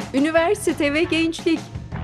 Üniversite ve gençlik.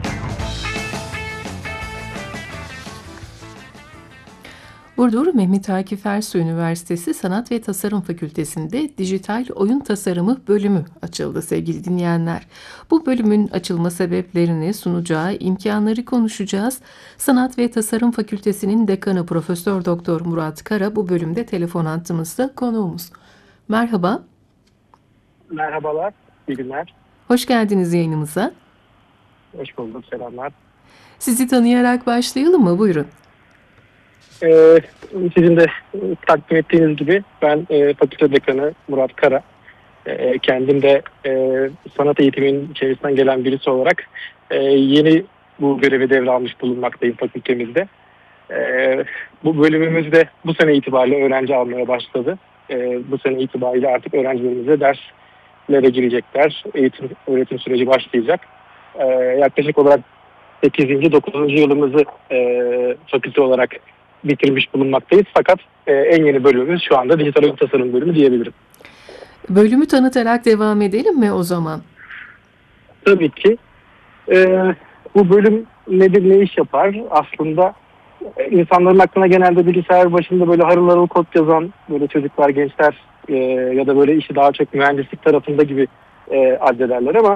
Burdur Mehmet Akif Ersoy Üniversitesi Sanat ve Tasarım Fakültesi'nde Dijital Oyun Tasarımı bölümü açıldı sevgili dinleyenler. Bu bölümün açılma sebeplerini, sunacağı imkanları konuşacağız. Sanat ve Tasarım Fakültesi'nin dekanı Profesör Doktor Murat Kara bu bölümde telefon hattımızda konuğumuz. Merhaba, Merhabalar, iyi günler. hoş geldiniz yayınımıza. Hoş bulduk, selamlar. Sizi tanıyarak başlayalım mı? Buyurun. Ee, Sizin de takdim ettiğiniz gibi ben fakülte dekanı Murat Kara. Kendim de sanat eğitiminin içerisinden gelen birisi olarak yeni bu görevi devralmış bulunmaktayım fakültemizde. Bu bölümümüz de bu sene itibariyle öğrenci almaya başladı. Bu sene itibariyle artık öğrencilerimize derslere girecekler. Eğitim, öğretim süreci başlayacak. Yaklaşık olarak 8. 9. yılımızı fakülte olarak bitirmiş bulunmaktayız. Fakat en yeni bölümümüz şu anda dijital oyun tasarım bölümü diyebilirim. Bölümü tanıtarak devam edelim mi o zaman? Tabii ki. Bu bölüm nedir, ne iş yapar? Aslında insanların aklına genelde bilgisayar başında böyle harıl harıl kod yazan böyle çocuklar, gençler ya da böyle işi daha çok mühendislik tarafında gibi addederler ama